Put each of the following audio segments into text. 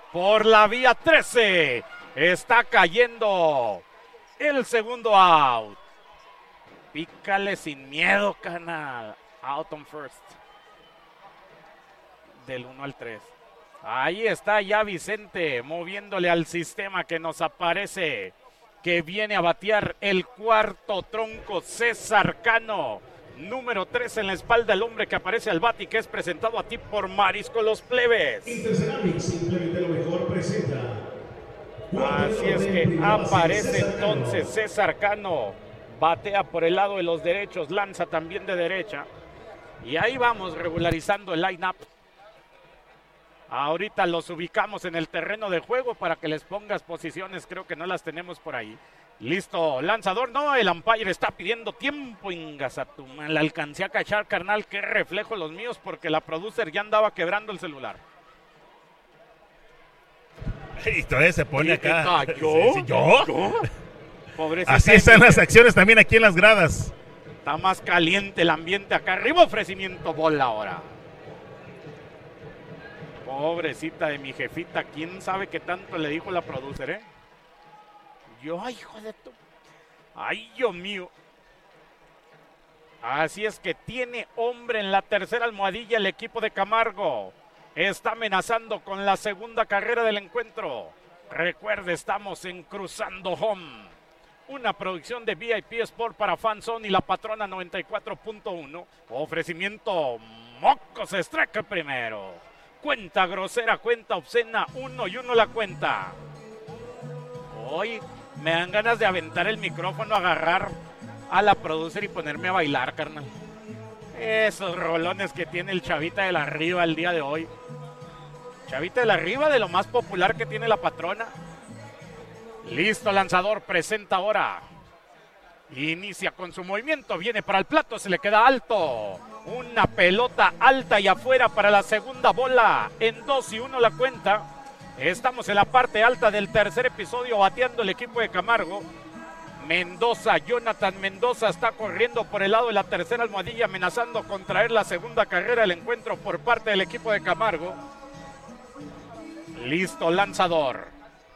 por la vía 13. Está cayendo el segundo out. Pícale sin miedo, canal. Out on first. Del 1 al 3. Ahí está ya Vicente moviéndole al sistema que nos aparece. Que viene a batear el cuarto tronco, César Cano. Número 3 en la espalda, el hombre que aparece al bate y que es presentado a ti por Marisco Los Plebes. Interceramic, simplemente lo mejor presenta. Así es que aparece entonces César Cano. Batea por el lado de los derechos, lanza también de derecha. Y ahí vamos regularizando el line-up. Ahorita los ubicamos en el terreno de juego para que les pongas posiciones, creo que no las tenemos por ahí. Listo, lanzador, no, el umpire está pidiendo tiempo, Ingasatuma. La alcancé a cachar, carnal, qué reflejo los míos, porque la producer ya andaba quebrando el celular. Y todavía se pone acá. ¿Yo? Sí, ¿yo? Pobrecita. Así están las acciones también aquí en las gradas. Está más caliente el ambiente acá arriba, ofrecimiento bola ahora. Pobrecita de mi jefita, quién sabe qué tanto le dijo la producer, ¿eh? Yo, ay, hijo de tu... Ay, Dios mío. Así es que tiene hombre en la tercera almohadilla el equipo de Camargo. Está amenazando con la segunda carrera del encuentro. Recuerde, estamos en Cruzando Home. Una producción de VIP Sport para Fanzone y la Patrona 94.1. Ofrecimiento Mocos Strike primero. Cuenta grosera, cuenta obscena, 1 y 1 la cuenta. Hoy me dan ganas de aventar el micrófono, agarrar a la producer y ponerme a bailar, carnal. Esos rolones que tiene el Chavita de la Riva el día de hoy. Chavita de la Riva, de lo más popular que tiene la Patrona. Listo, lanzador, presenta ahora. Inicia con su movimiento, viene para el plato, se le queda alto. Una pelota alta y afuera para la segunda bola. En 2 y 1 la cuenta. Estamos en la parte alta del tercer episodio bateando el equipo de Camargo. Mendoza, Jonathan Mendoza está corriendo por el lado de la tercera almohadilla, amenazando con traer la segunda carrera del encuentro por parte del equipo de Camargo. Listo, lanzador.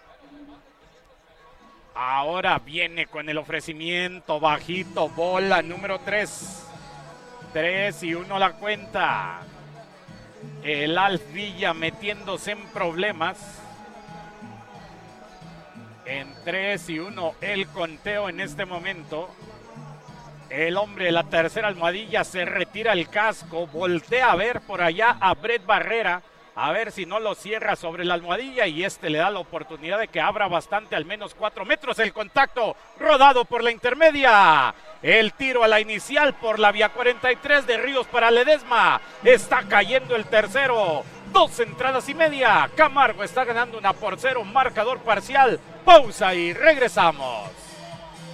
Ahora viene con el ofrecimiento bajito, bola número 3. 3 y 1 la cuenta. El Alf Villa metiéndose en problemas. En 3 y 1 el conteo en este momento. El hombre de la tercera almohadilla se retira el casco, voltea a ver por allá a Brett Barrera, a ver si no lo cierra sobre la almohadilla y le da la oportunidad de que abra bastante, al menos 4 metros. El contacto rodado por la intermedia. El tiro a la inicial por la vía 43 de Ríos para Ledesma. Está cayendo el tercero. 2 entradas y media. Camargo está ganando 1-0. Marcador parcial. Pausa y regresamos.